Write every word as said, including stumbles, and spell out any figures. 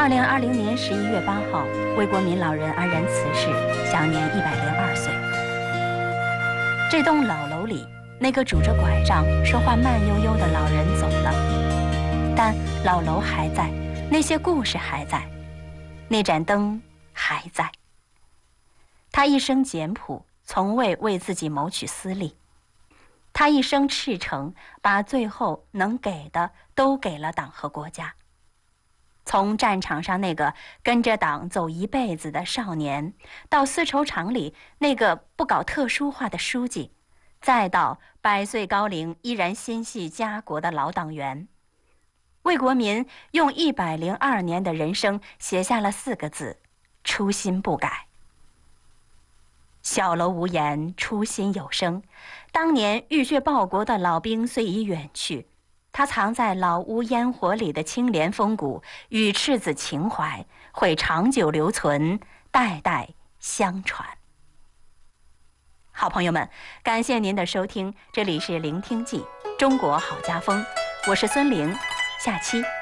二零二零年十一月八号，魏国民老人安然辞世，享年一百零二岁。这栋老楼里，那个拄着拐杖、说话慢悠悠的老人走了，但老楼还在，那些故事还在，那盏灯还在。他一生简朴，从未为自己谋取私利。他一生赤诚，把最后能给的都给了党和国家。从战场上那个跟着党走一辈子的少年，到丝绸厂里那个不搞特殊化的书记，再到百岁高龄依然心系家国的老党员，魏国民用一百零二年的人生写下了四个字：初心不改。小楼无言，初心有声。当年浴血报国的老兵虽已远去，他藏在老屋烟火里的清廉风骨与赤子情怀会长久留存，代代相传。好朋友们，感谢您的收听，这里是聆听记中国好家风，我是孙玲，下期